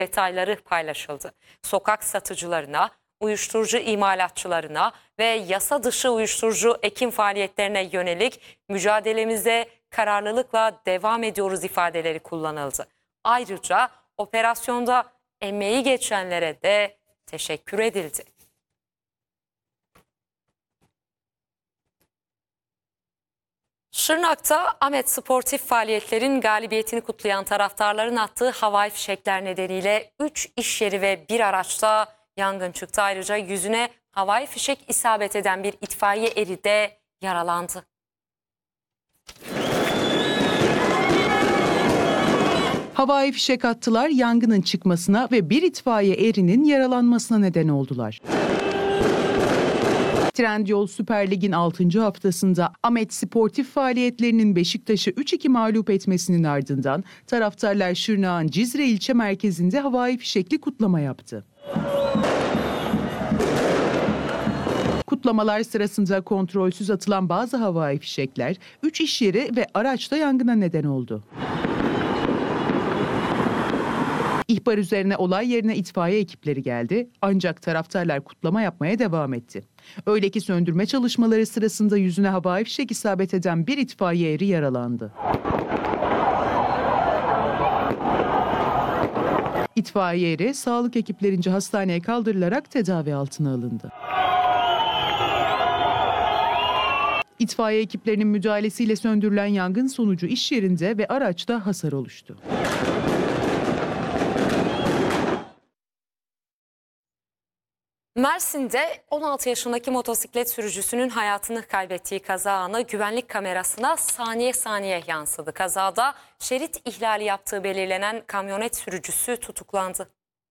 detayları paylaşıldı. Sokak satıcılarına, uyuşturucu imalatçılarına ve yasa dışı uyuşturucu ekim faaliyetlerine yönelik mücadelemize kararlılıkla devam ediyoruz ifadeleri kullanıldı. Ayrıca operasyonda emeği geçenlere de teşekkür edildi. Şırnak'ta Ahmet sportif faaliyetlerin galibiyetini kutlayan taraftarların attığı havai fişekler nedeniyle 3 iş yeri ve bir araçta yangın çıktı. Ayrıca yüzüne havai fişek isabet eden bir itfaiye eri de yaralandı. Havai fişek attılar, yangının çıkmasına ve bir itfaiye erinin yaralanmasına neden oldular. Trendyol Süper Lig'in 6. haftasında Ahmet sportif faaliyetlerinin Beşiktaş'ı 3-2 mağlup etmesinin ardından taraftarlar Şırnak'ın Cizre ilçe merkezinde havai fişekli kutlama yaptı. Kutlamalar sırasında kontrolsüz atılan bazı havai fişekler 3 iş yeri ve araçta yangına neden oldu. İhbar üzerine olay yerine itfaiye ekipleri geldi ancak taraftarlar kutlama yapmaya devam etti. Öyle ki söndürme çalışmaları sırasında yüzüne havai fişek isabet eden bir itfaiye eri yaralandı. İtfaiye eri sağlık ekiplerince hastaneye kaldırılarak tedavi altına alındı. İtfaiye ekiplerinin müdahalesiyle söndürülen yangın sonucu iş yerinde ve araçta hasar oluştu. Mersin'de 16 yaşındaki motosiklet sürücüsünün hayatını kaybettiği kaza anı güvenlik kamerasına saniye saniye yansıdı. Kazada şerit ihlali yaptığı belirlenen kamyonet sürücüsü tutuklandı.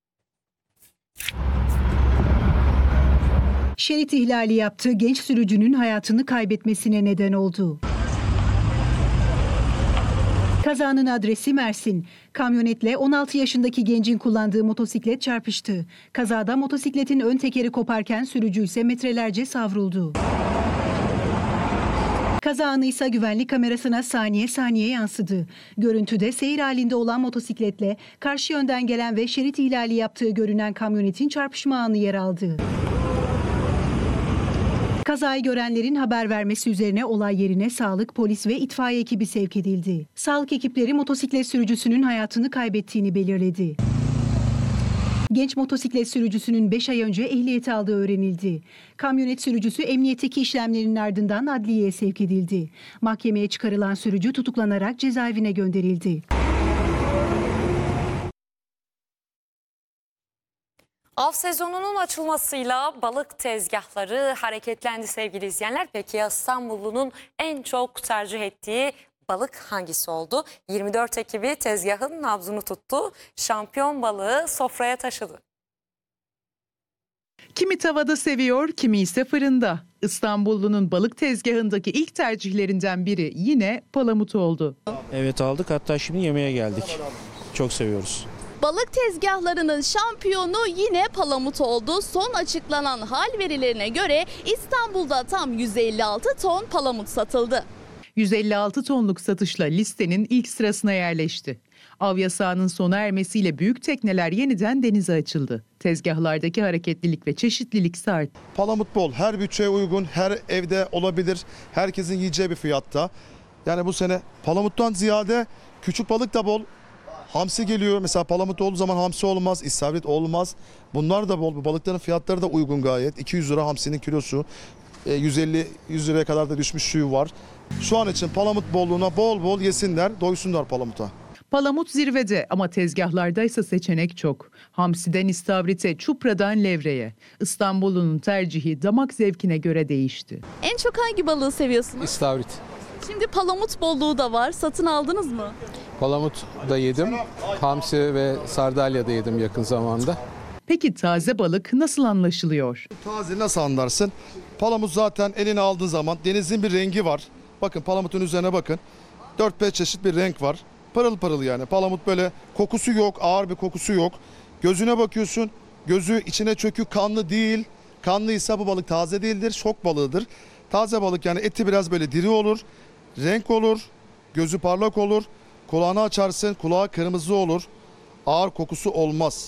Şerit ihlali yaptığı genç sürücünün hayatını kaybetmesine neden oldu. Kazanın adresi Mersin. Kamyonetle 16 yaşındaki gencin kullandığı motosiklet çarpıştı. Kazada motosikletin ön tekeri koparken sürücü ise metrelerce savruldu. Kaza anı ise güvenlik kamerasına saniye saniye yansıdı. Görüntüde seyir halinde olan motosikletle karşı yönden gelen ve şerit ihlali yaptığı görünen kamyonetin çarpışma anı yer aldı. Kazayı görenlerin haber vermesi üzerine olay yerine sağlık, polis ve itfaiye ekibi sevk edildi. Sağlık ekipleri motosiklet sürücüsünün hayatını kaybettiğini belirledi. Genç motosiklet sürücüsünün 5 ay önce ehliyeti aldığı öğrenildi. Kamyonet sürücüsü emniyetteki işlemlerin ardından adliyeye sevk edildi. Mahkemeye çıkarılan sürücü tutuklanarak cezaevine gönderildi. Av sezonunun açılmasıyla balık tezgahları hareketlendi sevgili izleyenler. Peki ya İstanbullu'nun en çok tercih ettiği balık hangisi oldu? 24 ekibi tezgahın nabzını tuttu. Şampiyon balığı sofraya taşıdı. Kimi tavada seviyor, kimi ise fırında. İstanbullu'nun balık tezgahındaki ilk tercihlerinden biri yine palamut oldu. Evet aldık, hatta şimdi yemeğe geldik. Çok seviyoruz. Balık tezgahlarının şampiyonu yine palamut oldu. Son açıklanan hal verilerine göre İstanbul'da tam 156 ton palamut satıldı. 156 tonluk satışla listenin ilk sırasına yerleşti. Av yasağının sona ermesiyle büyük tekneler yeniden denize açıldı. Tezgahlardaki hareketlilik ve çeşitlilik ise arttı. Palamut bol, her bütçeye uygun, her evde olabilir, herkesin yiyeceği bir fiyatta. Yani bu sene palamuttan ziyade küçük balık da bol. Hamsi geliyor. Mesela palamut olduğu zaman hamsi olmaz, istavrit olmaz. Bunlar da bol. Bu balıkların fiyatları da uygun gayet. 200 lira hamsinin kilosu. 150-100 liraya kadar da düşmüş suyu var. Şu an için palamut bolluğuna bol bol yesinler, doysunlar palamuta. Palamut zirvede ama tezgahlarda ise seçenek çok. Hamsiden istavrite, çupradan levreye. İstanbul'un tercihi damak zevkine göre değişti. En çok hangi balığı seviyorsunuz? İstavrit. Şimdi palamut bolluğu da var. Satın aldınız mı? Palamut da yedim. Hamsi ve sardalya da yedim yakın zamanda. Peki taze balık nasıl anlaşılıyor? Taze nasıl anlarsın? Palamut zaten eline aldığın zaman denizin bir rengi var. Bakın palamutun üzerine bakın. 4-5 çeşit bir renk var. Pırıl pırıl yani. Palamut böyle kokusu yok, ağır bir kokusu yok. Gözüne bakıyorsun. Gözü içine çökük, kanlı değil. Kanlıysa bu balık taze değildir, şok balığıdır. Taze balık yani eti biraz böyle diri olur, renk olur, gözü parlak olur. Kulağını açarsın, kulağı kırmızı olur. Ağır kokusu olmaz.